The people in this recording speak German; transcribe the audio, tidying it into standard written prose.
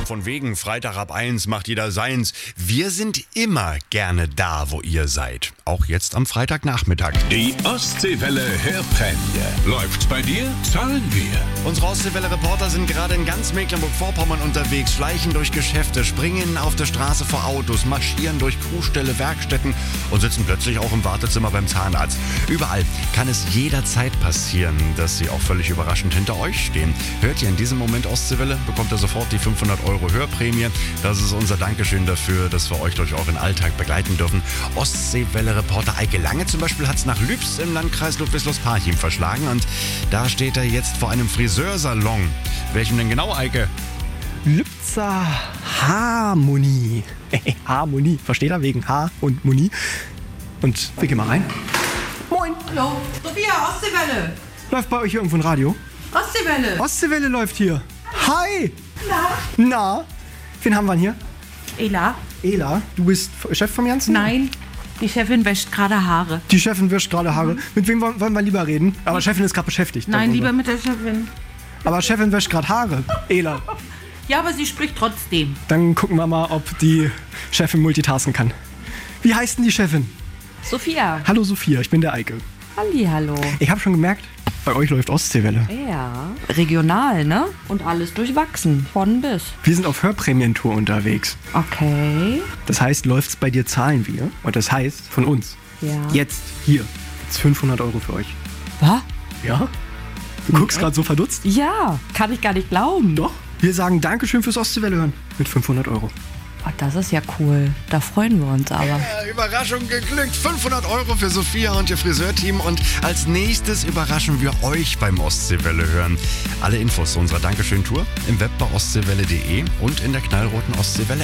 Von wegen Freitag ab 1 macht jeder seins. Wir sind immer gerne da, wo ihr seid. Auch jetzt am Freitagnachmittag. Die Ostseewelle Hörprämie. Läuft's bei dir? Zahlen wir. Unsere Ostseewelle-Reporter sind gerade in ganz Mecklenburg-Vorpommern unterwegs, schleichen durch Geschäfte, springen auf der Straße vor Autos, marschieren durch Kuhställe, Werkstätten und sitzen plötzlich auch im Wartezimmer beim Zahnarzt. Überall kann es jederzeit passieren, dass sie auch völlig überraschend hinter euch stehen. Hört ihr in diesem Moment Ostseewelle, bekommt ihr sofort die 500 € Hörprämie. Das ist unser Dankeschön dafür, dass wir euch durch euren Alltag begleiten dürfen. Ostseewelle-Reporter Eike Lange zum Beispiel hat es nach Lübs im Landkreis Ludwigslust-Parchim verschlagen und da steht er jetzt vor einem Friseursalon. Welchem denn genau, Eike? Lübzer Harmonie. Harmonie, versteht er? Wegen Haar und Moni. Und wir gehen mal rein. Moin. Hallo, Sophia, Ostseewelle. Läuft bei euch hier irgendwo ein Radio? Ostseewelle. Ostseewelle läuft hier. Hi. Na? Wen haben wir denn hier? Ela? Ela, du bist Chef vom Janssen? Nein, die Chefin wäscht gerade Haare. Die Chefin wäscht gerade Haare. Mit wem wollen wir lieber reden? Aber Chefin ist gerade beschäftigt. Nein, darüber. lieber mit der Chefin. Aber Chefin wäscht gerade Haare. Ela. Ja, aber sie spricht trotzdem. Dann gucken wir mal, ob die Chefin multitasken kann. Wie heißt denn die Chefin? Sophia. Hallo Sophia, ich bin der Eike. Hallihallo. Ich habe schon gemerkt, bei euch läuft Ostseewelle. Ja, regional, ne? Und alles durchwachsen, von bis. Wir sind auf Hörprämientour unterwegs. Okay. Das heißt, läuft's bei dir, zahlen wir. Und das heißt, von uns. Ja. Jetzt, hier, gibt's 500 € für euch. Was? Ja? Du guckst gerade so verdutzt? Ja, kann ich gar nicht glauben. Doch. Wir sagen Dankeschön fürs Ostseewelle hören. Mit 500 €. Oh, das ist ja cool. Da freuen wir uns aber. Überraschung geglückt. 500 € für Sophia und ihr Friseurteam. Und als nächstes überraschen wir euch beim Ostseewelle hören. Alle Infos zu unserer Dankeschön-Tour im Web bei ostseewelle.de und in der knallroten Ostseewelle-App.